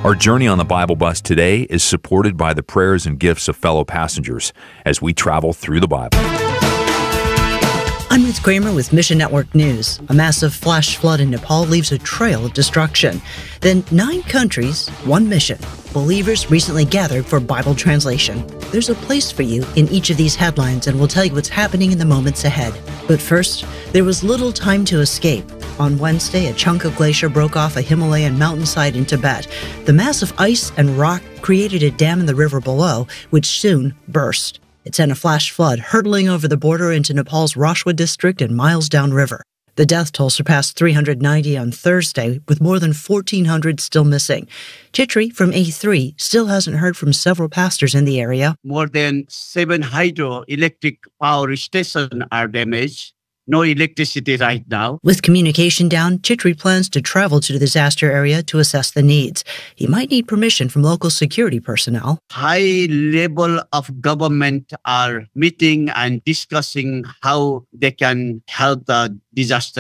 Our journey on the Bible Bus today is supported by the prayers and gifts of fellow passengers as we travel through the Bible. I'm Ruth Kramer with Mission Network News. A massive flash flood in Nepal leaves a trail of destruction. Then 9 countries, 1 mission. Believers recently gathered for Bible translation. There's a place for you in each of these headlines, and we'll tell you what's happening in the moments ahead. But first, there was little time to escape. On Wednesday, a chunk of glacier broke off a Himalayan mountainside in Tibet. The massive ice and rock created a dam in the river below, which soon burst. It sent a flash flood hurtling over the border into Nepal's Rashwa district and miles downriver. The death toll surpassed 390 on Thursday, with more than 1,400 still missing. Chitri from A3 still hasn't heard from several pastors in the area. More than 7 hydroelectric power stations are damaged. No electricity right now. With communication down, Chitri plans to travel to the disaster area to assess the needs. He might need permission from local security personnel. High level of government are meeting and discussing how they can help the disaster